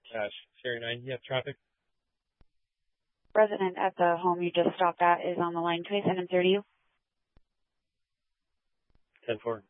Sierra 9, you have traffic? Resident at the home you just stopped at is on the line. Can I send him through to you? 10-4.